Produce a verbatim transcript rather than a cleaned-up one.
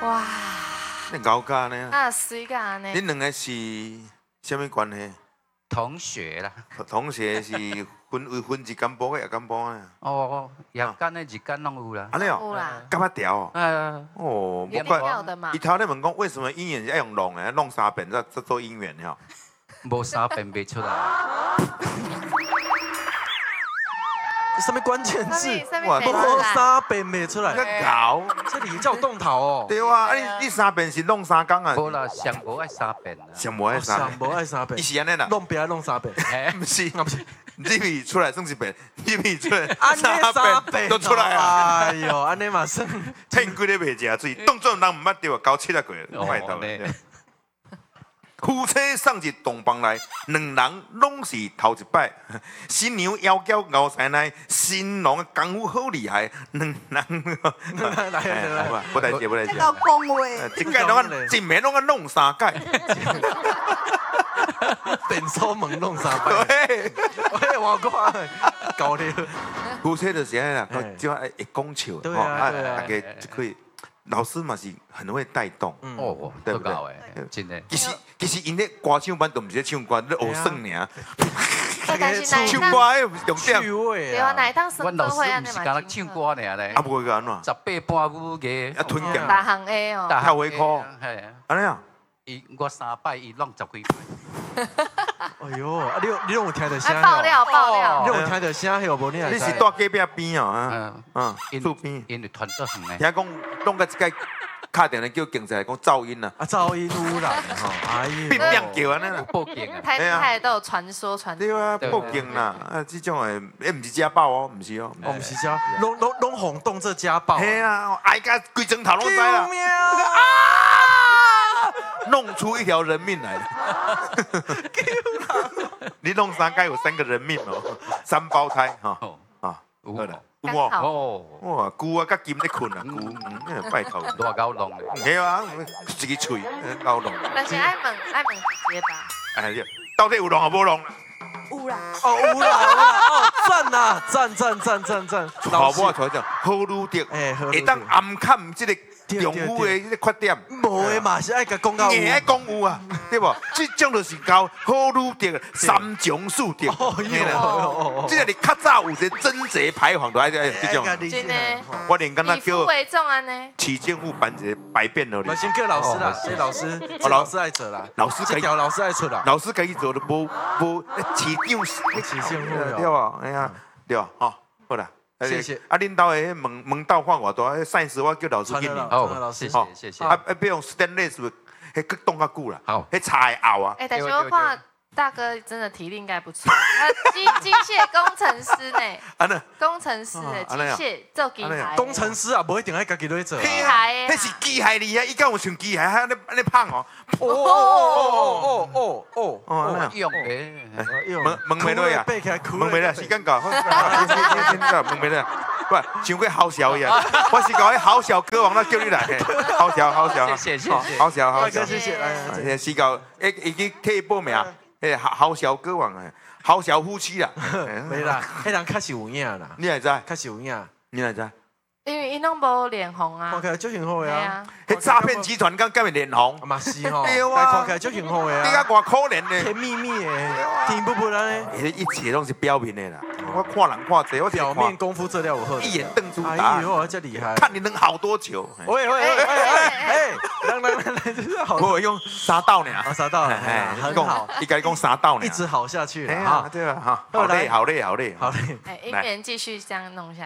哇！ 你搞咖呢？ 啊，水个安尼。 你两个是什么关系？ 同学啦。 同学是分为分日间部的夜间部的。 哦，夜间的、日间拢有啦。 安尼哦。 有啦。 咁啊条哦。 嗯。 哦， 一定要的嘛。 伊头咧问讲，为什么姻缘要用弄的？弄三遍再再做姻缘哈？ 无三遍袂出来。 什么关键字？ 哇， 无三遍袂出来。 你搞， 这里叫动头哦。 对啊，啊你你三遍是弄三工啊？ 无啦，上无爱三遍啦。 上无爱三遍。 上无爱三遍。 伊是安尼啦。 弄别弄三遍。 不是，不是，入去出来算一遍，入去出来三遍都出来啊！ 哎呦，安尼嘛算。 骗几日袂食水，当作人唔捌对啊，交七啊个月，歹到。夫妻送入洞房来，两人拢是头一摆。新娘要叫牛奶奶，新郎功夫好厉害，两人。 来来来， 不来接，不来接。 到恭维。 一届拢啊，一面拢啊弄三届。 电锁门弄三摆。喂，喂，我讲，搞了。 夫妻就是安尼啦，就爱会讲笑， 对啊，对啊， 大家就可以。老师嘛是很会带动， 哦，对不对？真的。 其实其实因咧歌唱班都唔是咧唱歌，咧学耍尔。 但是唱歌迄重点。 对啊，哪一趟生歌会安尼嘛？是讲唱歌尔咧。 啊，不会个安怎？ 十八般武艺。 啊，吞剑。 大行 A 哦。 跳回科。 系。 安尼啊？ 伊我三摆，伊拢十几摆。 哎呦，啊你你拢有听到声？ 爆料爆料。 你有听到声有无？你你是住隔壁边哦？ 嗯嗯，厝边。 因为团做远听讲弄个一个敲电话叫警察来讲噪音啊。 啊，噪音污染吼，哎呦。 变亮叫安尼啦。 报警啊。 台台都有传说传。 对啊，报警啦！啊，这种诶，诶，唔是家暴哦，唔是哦。 哦，唔是家，拢拢拢轰动这家暴。 系啊，挨家规整头拢知啦。弄出一条人命来了，你弄三该有三个人命哦，三胞胎哈啊，好了，有哦， 哇，牛啊，甲金咧困啊，牛，嗯，拜托， 大狗弄的， 系啊，一个喙，狗弄。 但是爱问爱问姐吧， 哎，到底有弄啊无弄？ 污染哦，污染哦，赞呐，赞赞赞赞赞， 老婆才讲好努力， 哎， 会当暗砍这个。丈夫的迄个缺点， 无的嘛是爱甲讲到有， 硬爱讲有啊，对不？这种就是交好女德，三从四德。 哦哟， 这个你较早有一个贞节牌坊，都爱这种。 真的， 我连跟他叫以夫为重安呢。 市政府办一个百变了。 我先叫老师啦，谢老师，老师爱做啦， 老师这条老师爱出啦， 老师可以做的无无市长市政府对吧？哎呀，对吧？好，好啦。 谢谢。 啊，恁兜的门门道换偌大，赛事我叫老师给你。 好，谢谢谢谢。 啊啊，别用 stainless，迄个冻较久啦。 好， 迄茶会拗啊。 哎，但是我看大哥真的体力应该不错，他机机械工程师呢？ 安尼。 工程师诶，机械做机械。 工程师啊，不一定爱家己在做。 机械诶。 迄是机械厉害，伊敢有像机械，安尼安尼胖哦。 哦哦哦哦哦， 用诶。 问问袂落啊？问袂落，时间到。问袂落。不，想过好笑呀！我是讲迄好笑歌王，那叫你来，好笑好笑， 谢谢好笑好笑， 谢谢来， 是搞，诶，已经可以报名，诶，好好笑歌王诶，好笑夫妻啦， 没啦，迄人较是有影啦， 你会知？ 较是有影， 你会知？ 因为伊拢无脸红啊， 看起来足幸福的啊！ 迄诈骗集团敢敢会脸红？ 嘛是吼， 对啊， 看起来足幸福的啊！ 你甲偌可怜呢？ 甜蜜蜜的，甜不不安尼。一切拢是表面的啦，我看人看这，我表面功夫做了有好， 一眼瞪出答案。哎呦，这厉害！ 看你能好多球。 喂喂喂喂哎，来来来来，这是好。 我用沙道呢， 啊沙道，哎，很好。 你该讲沙道呢， 一直好下去啊，对啊，哈，好累好累好累好累。 哎，姻缘继续这样弄下。